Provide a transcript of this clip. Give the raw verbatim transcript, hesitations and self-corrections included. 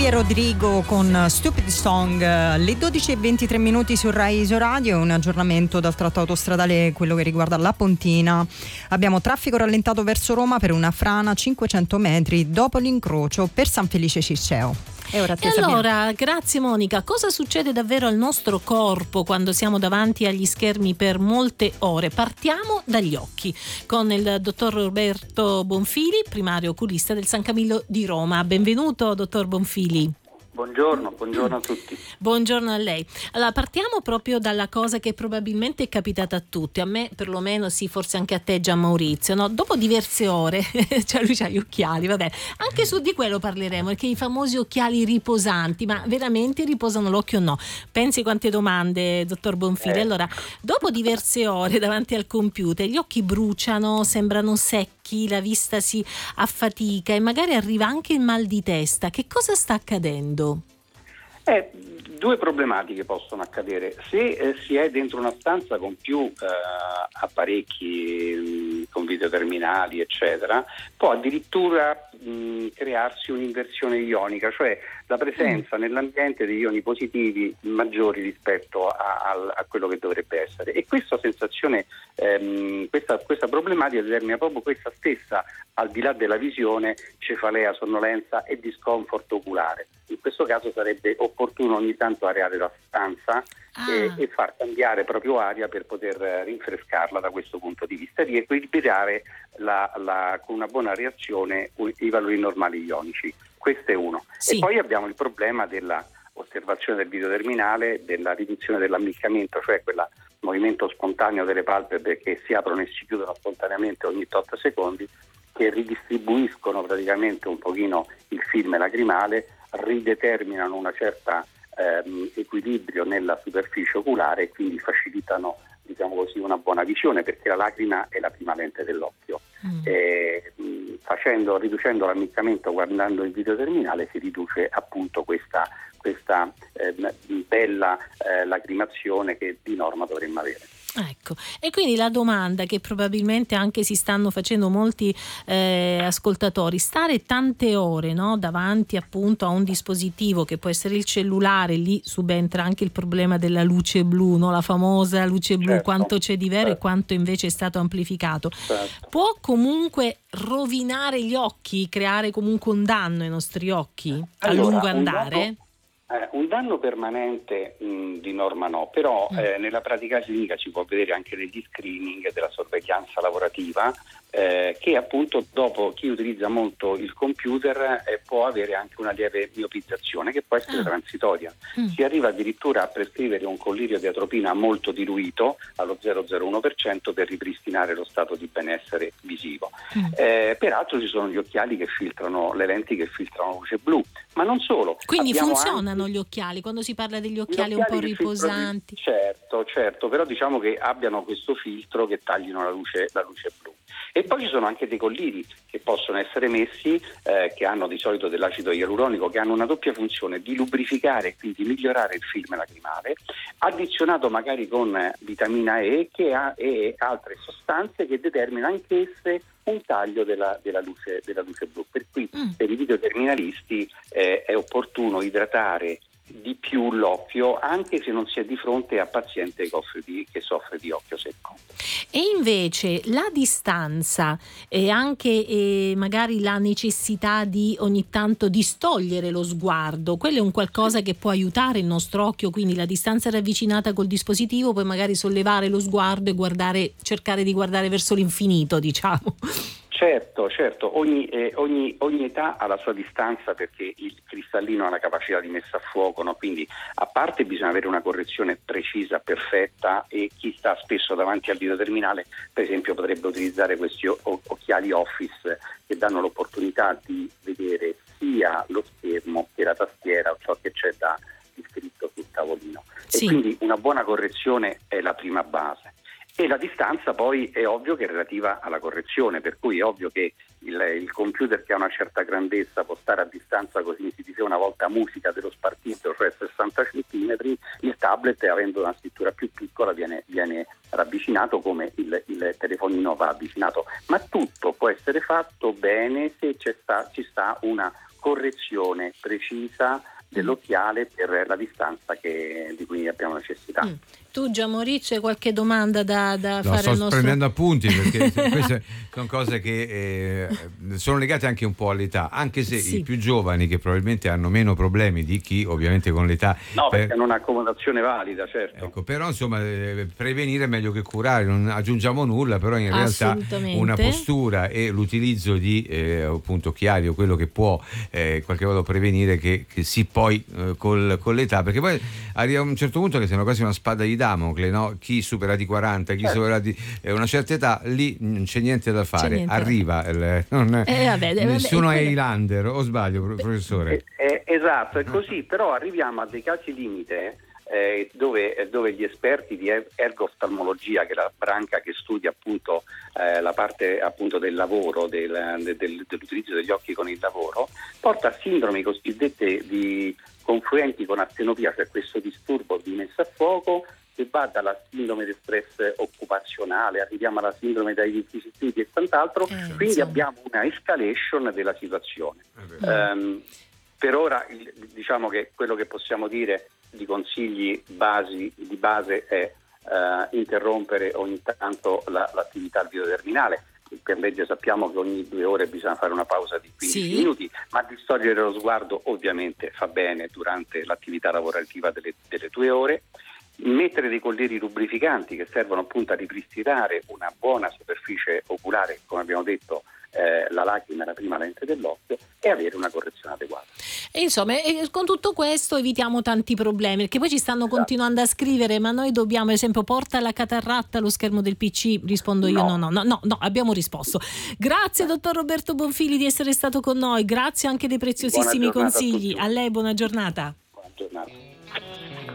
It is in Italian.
Olivia Rodrigo con Stupid Song, le dodici e ventitré minuti su Rai Isoradio. Un aggiornamento dal tratto autostradale, quello che riguarda la Pontina. Abbiamo traffico rallentato verso Roma per una frana cinquecento metri dopo l'incrocio per San Felice Circeo. E, ora e allora, grazie Monica. Cosa succede davvero al nostro corpo quando siamo davanti agli schermi per molte ore? Partiamo dagli occhi con il dottor Roberto Bonfili, primario oculista del San Camillo di Roma. Benvenuto, dottor Bonfili. Buongiorno, buongiorno a tutti. Buongiorno a lei. Allora, partiamo proprio dalla cosa che probabilmente è capitata a tutti, a me perlomeno, sì, forse anche a te Gian Maurizio, no? Dopo diverse ore, cioè lui c'ha gli occhiali, vabbè, anche su di quello parleremo, perché i famosi occhiali riposanti, ma veramente riposano l'occhio o no? Pensi quante domande, dottor Bonfili. Eh. Allora, dopo diverse ore davanti al computer, gli occhi bruciano, sembrano secchi, la vista si affatica e magari arriva anche il mal di testa. Che cosa sta accadendo? Eh, due problematiche possono accadere. Se eh, si è dentro una stanza con più eh, apparecchi, mh, con videoterminali, eccetera, può addirittura mh, crearsi un'inversione ionica, cioè la presenza mm. nell'ambiente di ioni positivi maggiori rispetto a, a, a quello che dovrebbe essere. E questa sensazione, ehm, questa, questa problematica determina proprio questa stessa, al di là della visione, cefalea, sonnolenza e discomfort oculare. In questo caso sarebbe opportuno ogni tanto areare la stanza ah. e, e far cambiare proprio aria per poter rinfrescarla da questo punto di vista, riequilibrare la, la, con una buona reazione i valori normali ionici. Questo è uno. Sì. E poi abbiamo il problema della osservazione del videoterminale, della riduzione dell'ammiccamento, cioè quel movimento spontaneo delle palpebre che si aprono e si chiudono spontaneamente ogni tot secondi, che ridistribuiscono praticamente un pochino il film lacrimale, rideterminano una certa ehm, equilibrio nella superficie oculare e quindi facilitano, diciamo così, una buona visione, perché la lacrima è la prima lente dell'occhio. Mm. E, mh, facendo, riducendo l'ammiccamento guardando il videoterminale si riduce appunto questa, questa eh, bella eh, lacrimazione che di norma dovremmo avere. Ecco, e quindi la domanda che probabilmente anche si stanno facendo molti eh, ascoltatori: stare tante ore, no, davanti appunto a un dispositivo che può essere il cellulare, lì subentra anche il problema della luce blu, no? La famosa luce blu, certo, quanto c'è di vero certo. e quanto invece è stato amplificato, certo. Può comunque rovinare gli occhi, creare comunque un danno ai nostri occhi allora, a lungo andare? Eh, un danno permanente mh, di norma no, però mm. eh, nella pratica clinica si può vedere anche negli screening della sorveglianza lavorativa eh, che appunto dopo chi utilizza molto il computer eh, può avere anche una lieve miopizzazione che può essere ah. transitoria. Mm. Si arriva addirittura a prescrivere un collirio di atropina molto diluito allo zero virgola zero uno per cento per ripristinare lo stato di benessere visivo. Mm. Eh, peraltro ci sono gli occhiali che filtrano, le lenti che filtrano luce blu, ma non solo. Quindi Abbiamo funzionano anche gli occhiali, quando si parla degli occhiali, occhiali un po' riposanti? Certo, certo, però diciamo che abbiano questo filtro che taglino la luce, la luce blu. E poi ci sono anche dei colliri che possono essere messi, eh, che hanno di solito dell'acido ialuronico, che hanno una doppia funzione di lubrificare e quindi migliorare il film lacrimale, addizionato magari con vitamina E che ha, e altre sostanze che determinano anch'esse un taglio della, della, luce, della luce blu. Per cui mm. per i videoterminalisti eh, è opportuno idratare di più l'occhio, anche se non si è di fronte a paziente che soffre di, che soffre di occhio secco. E invece la distanza e anche eh, magari la necessità di ogni tanto distogliere lo sguardo, quello è un qualcosa che può aiutare il nostro occhio, quindi la distanza ravvicinata col dispositivo, poi magari sollevare lo sguardo e guardare, cercare di guardare verso l'infinito, diciamo. Certo, certo, ogni, eh, ogni, ogni età ha la sua distanza, perché il cristallino ha la capacità di messa a fuoco, no? Quindi a parte bisogna avere una correzione precisa, perfetta, e chi sta spesso davanti al videoterminale per esempio potrebbe utilizzare questi o- occhiali Office che danno l'opportunità di vedere sia lo schermo che la tastiera o ciò che c'è da scritto sul tavolino. Sì. E quindi una buona correzione è la prima base. E la distanza poi è ovvio che è relativa alla correzione, per cui è ovvio che il, il computer che ha una certa grandezza può stare a distanza, così si diceva una volta, musica dello spartito, cioè sessanta centimetri, il tablet avendo una scrittura più piccola viene, viene ravvicinato come il, il telefonino va avvicinato, ma tutto può essere fatto bene se c'è sta, ci sta una correzione precisa dell'occhiale per la distanza che, di cui abbiamo necessità. Mm. Tu Gianmaurizio c'è qualche domanda da, da no, fare sto al nostro... prendendo appunti perché queste sono cose che eh, sono legate anche un po' all'età, anche se sì. I più giovani, che probabilmente hanno meno problemi di chi ovviamente con l'età, no, perché per... hanno un'accomodazione valida, certo. Ecco, però insomma eh, prevenire è meglio che curare, non aggiungiamo nulla, però in realtà una postura e l'utilizzo di eh, appunto occhiali o quello che può eh, in qualche modo prevenire che, che si poi eh, col, con l'età, perché poi arriva a un certo punto che sembra quasi una spada di Damocle, no? Chi supera di quaranta, chi eh. supera di eh, una certa età, lì non c'è niente da fare, niente. Arriva il, non, eh, vabbè, nessuno vabbè, è Highlander, o sbaglio professore? Eh, eh, esatto, è così, però arriviamo a dei casi limite eh, dove, dove gli esperti di ergoftalmologia, che è la branca che studia appunto eh, la parte appunto del lavoro, del, del, dell'utilizzo degli occhi con il lavoro, porta a sindromi cosiddette di confluenti con astenopia, cioè questo disturbo di messa a fuoco che va dalla sindrome di stress occupazionale, arriviamo alla sindrome dai dispositivi e quant'altro, eh, quindi insomma. Abbiamo una escalation della situazione. Um, per ora il, diciamo che quello che possiamo dire di consigli basi, di base è uh, interrompere ogni tanto la, l'attività al videoterminale. Per legge sappiamo che ogni due ore bisogna fare una pausa di quindici sì. minuti, ma distogliere lo sguardo ovviamente fa bene durante l'attività lavorativa delle, delle due ore. Mettere dei collieri lubrificanti che servono appunto a ripristinare una buona superficie oculare, come abbiamo detto, eh, la lacrima è la prima lente dell'occhio, e avere una correzione adeguata. E insomma, e con tutto questo evitiamo tanti problemi, perché poi ci stanno esatto. continuando a scrivere, ma noi dobbiamo, ad esempio, porta la catarratta allo schermo del P C? Rispondo io no, no, no, no, no, abbiamo risposto. Grazie dottor Roberto Bonfili di essere stato con noi, grazie anche dei preziosissimi consigli. A, a lei buona giornata. Buona giornata.